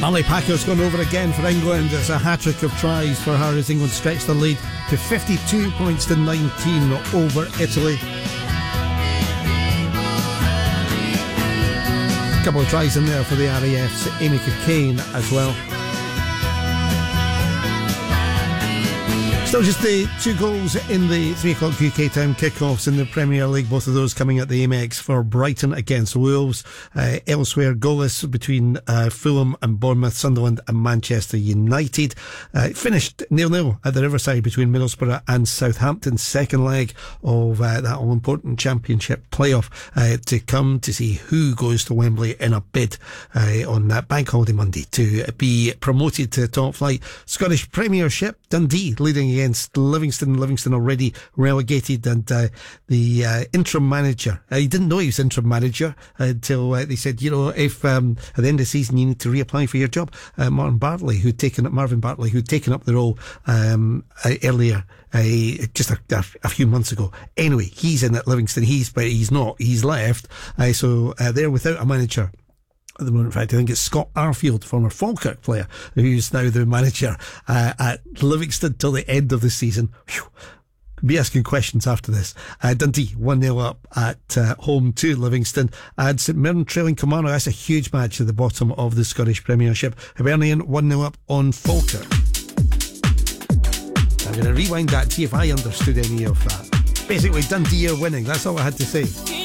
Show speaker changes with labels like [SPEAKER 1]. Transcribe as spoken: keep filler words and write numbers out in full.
[SPEAKER 1] Ali Packer's gone over again for England. It's a hat-trick of tries for her as England stretched the lead to fifty-two points to nineteen over Italy. A couple of tries in there for the R A F's Amy Cockayne as well. Still just the two goals in the three o'clock U K time kickoffs in the Premier League, both of those coming at the Amex for Brighton against Wolves. Uh, elsewhere, goalless between uh, Fulham and Bournemouth, Sunderland and Manchester United. Uh, finished nil nil at the Riverside between Middlesbrough and Southampton. Second leg of uh, that all-important Championship playoff uh, to come, to see who goes to Wembley in a bid uh, on that Bank Holiday Monday to be promoted to top flight. Scottish Premiership, Dundee leading against Livingston. Livingston already relegated, and uh, the uh, interim manager, uh, he didn't know he was interim manager until uh, they said, you know, if um, at the end of the season you need to reapply for your job. Uh, Martin Bartley, who'd taken up Marvin Bartley, who'd taken up the role um, uh, earlier. Uh, just a, a, a few months ago. Anyway, he's in at Livingston. He's but he's not. He's left. Uh, so uh, they're without a manager at the moment. In fact, I think it's Scott Arfield, former Falkirk player, who's now the manager uh, at Livingston till the end of the season. Whew. Be asking questions after this. Uh, Dundee one nil up at uh, home to Livingston, and St Mirren trailing Kilmarnock. That's a huge match at the bottom of the Scottish Premiership. Hibernian one nil up on Falkirk. I'm going to rewind that to see if I understood any of that. Basically, Dundee are winning. That's all I had to say.